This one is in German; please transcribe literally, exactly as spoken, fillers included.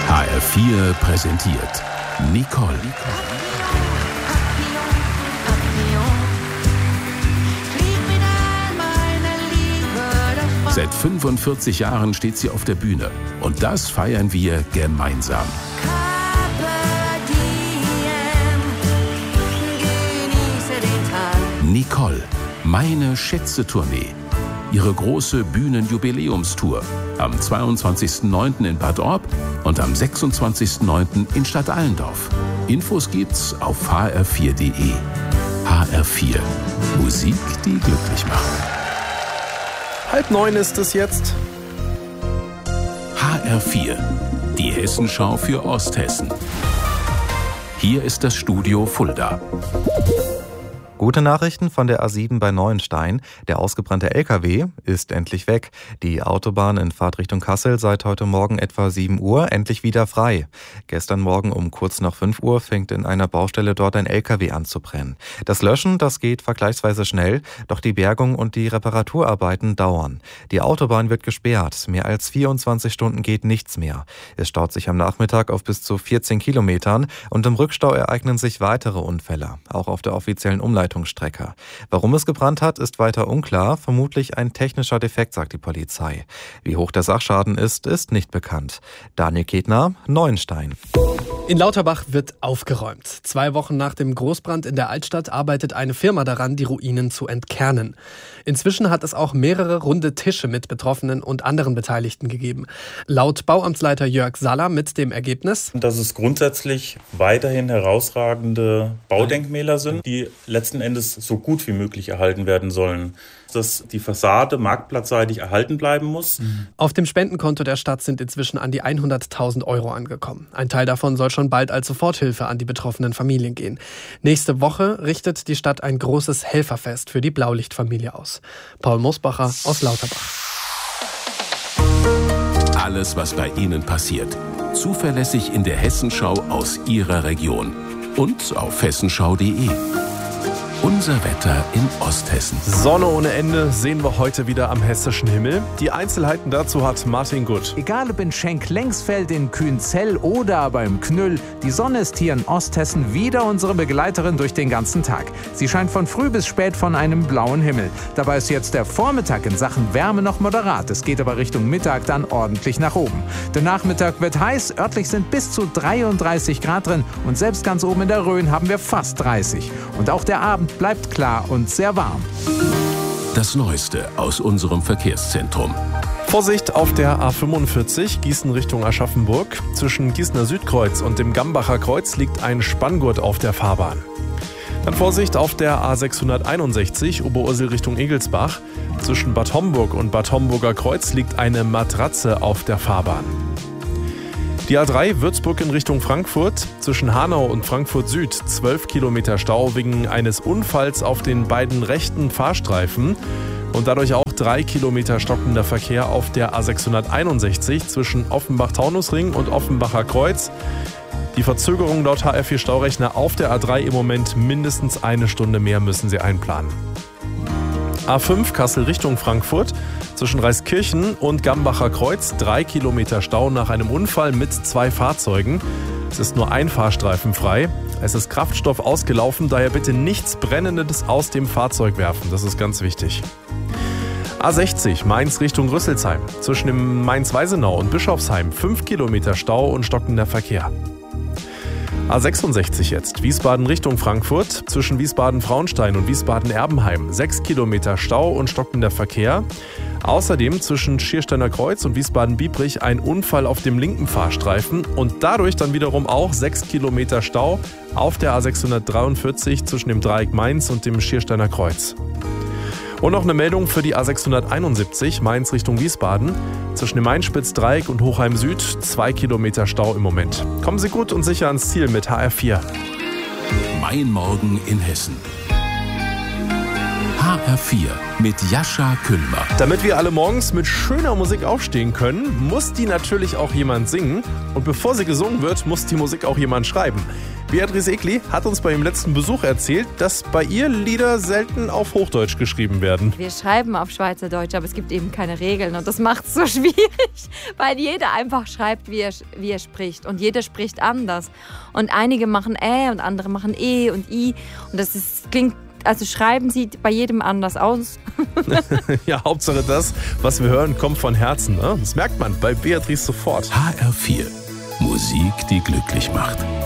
H R vier präsentiert Nicole. Seit fünfundvierzig Jahren steht sie auf der Bühne. Und das feiern wir gemeinsam. Nicole, meine Schätze-Tournee. Ihre große Bühnenjubiläumstour. Am zweiundzwanzigsten neunten in Bad Orb und am sechsundzwanzigsten neunten in Stadtallendorf. Infos gibt's auf h r vier punkt d e. H R vier. Musik, die glücklich macht. Halb neun ist es jetzt. H R vier. Die Hessenschau für Osthessen. Hier ist das Studio Fulda. Gute Nachrichten von der A sieben bei Neuenstein. Der ausgebrannte L K W ist endlich weg. Die Autobahn in Fahrtrichtung Kassel seit heute Morgen etwa sieben Uhr endlich wieder frei. Gestern Morgen um kurz nach fünf Uhr fängt in einer Baustelle dort ein L K W an zu brennen. Das Löschen, das geht vergleichsweise schnell, doch die Bergung und die Reparaturarbeiten dauern. Die Autobahn wird gesperrt. Mehr als vierundzwanzig Stunden geht nichts mehr. Es staut sich am Nachmittag auf bis zu vierzehn Kilometern und im Rückstau ereignen sich weitere Unfälle, auch auf der offiziellen Umleitung. Strecke. Warum es gebrannt hat, ist weiter unklar. Vermutlich ein technischer Defekt, sagt die Polizei. Wie hoch der Sachschaden ist, ist nicht bekannt. Daniel Ketner, Neuenstein. In Lauterbach wird aufgeräumt. Zwei Wochen nach dem Großbrand in der Altstadt arbeitet eine Firma daran, die Ruinen zu entkernen. Inzwischen hat es auch mehrere runde Tische mit Betroffenen und anderen Beteiligten gegeben. Laut Bauamtsleiter Jörg Saller mit dem Ergebnis, dass es grundsätzlich weiterhin herausragende Baudenkmäler sind, die letzten Endes so gut wie möglich erhalten werden sollen. Dass die Fassade marktplatzseitig erhalten bleiben muss. Auf dem Spendenkonto der Stadt sind inzwischen an die hunderttausend Euro angekommen. Ein Teil davon soll schon bald als Soforthilfe an die betroffenen Familien gehen. Nächste Woche richtet die Stadt ein großes Helferfest für die Blaulichtfamilie aus. Paul Mosbacher aus Lauterbach. Alles, was bei Ihnen passiert. Zuverlässig in der Hessenschau aus Ihrer Region. Und auf hessenschau punkt d e. Unser Wetter in Osthessen. Sonne ohne Ende sehen wir heute wieder am hessischen Himmel. Die Einzelheiten dazu hat Martin Gutt. Egal ob in Schenk-Lengsfeld, in Kühnzell oder beim Knüll, die Sonne ist hier in Osthessen wieder unsere Begleiterin durch den ganzen Tag. Sie scheint von früh bis spät von einem blauen Himmel. Dabei ist jetzt der Vormittag in Sachen Wärme noch moderat. Es geht aber Richtung Mittag dann ordentlich nach oben. Der Nachmittag wird heiß, örtlich sind bis zu dreiunddreißig Grad drin und selbst ganz oben in der Rhön haben wir fast dreißig. Und auch der Abend bleibt klar und sehr warm. Das Neueste aus unserem Verkehrszentrum. Vorsicht auf der A fünfundvierzig, Gießen Richtung Aschaffenburg. Zwischen Gießener Südkreuz und dem Gambacher Kreuz liegt ein Spanngurt auf der Fahrbahn. Dann Vorsicht auf der A sechshunderteinundsechzig, Oberursel Richtung Egelsbach. Zwischen Bad Homburg und Bad Homburger Kreuz liegt eine Matratze auf der Fahrbahn. Die A drei Würzburg in Richtung Frankfurt, zwischen Hanau und Frankfurt Süd, zwölf Kilometer Stau wegen eines Unfalls auf den beiden rechten Fahrstreifen und dadurch auch drei Kilometer stockender Verkehr auf der A sechshunderteinundsechzig zwischen Offenbach-Taunusring und Offenbacher Kreuz. Die Verzögerung laut H R vier Staurechner auf der A drei im Moment mindestens eine Stunde mehr müssen Sie einplanen. A fünf Kassel Richtung Frankfurt, zwischen Reiskirchen und Gambacher Kreuz, drei Kilometer Stau nach einem Unfall mit zwei Fahrzeugen. Es ist nur ein Fahrstreifen frei. Es ist Kraftstoff ausgelaufen, daher bitte nichts Brennendes aus dem Fahrzeug werfen, das ist ganz wichtig. A sechzig Mainz Richtung Rüsselsheim, zwischen dem Mainz-Weisenau und Bischofsheim, fünf Kilometer Stau und stockender Verkehr. A sechsundsechzig jetzt, Wiesbaden Richtung Frankfurt, zwischen Wiesbaden-Frauenstein und Wiesbaden-Erbenheim, sechs Kilometer Stau und stockender Verkehr. Außerdem zwischen Schiersteiner Kreuz und Wiesbaden-Biebrich ein Unfall auf dem linken Fahrstreifen und dadurch dann wiederum auch sechs Kilometer Stau auf der A sechshundertdreiundvierzig zwischen dem Dreieck Mainz und dem Schiersteiner Kreuz. Und noch eine Meldung für die A sechshunderteinundsiebzig Mainz Richtung Wiesbaden. Zwischen dem Mainspitz-Dreieck und Hochheim Süd zwei Kilometer Stau im Moment. Kommen Sie gut und sicher ans Ziel mit H R vier. Mein Morgen in Hessen. H R vier mit Jascha Küllmer. Damit wir alle morgens mit schöner Musik aufstehen können, muss die natürlich auch jemand singen. Und bevor sie gesungen wird, muss die Musik auch jemand schreiben. Beatrice Egli hat uns bei ihrem letzten Besuch erzählt, dass bei ihr Lieder selten auf Hochdeutsch geschrieben werden. Wir schreiben auf Schweizerdeutsch, aber es gibt eben keine Regeln und das macht es so schwierig, weil jeder einfach schreibt, wie er, wie er spricht und jeder spricht anders. Und einige machen Ä und andere machen E und I und das ist, klingt, also schreiben sieht bei jedem anders aus. Ja, Hauptsache das, was wir hören, kommt von Herzen. Ne? Das merkt man bei Beatrice sofort. H R vier. Musik, die glücklich macht.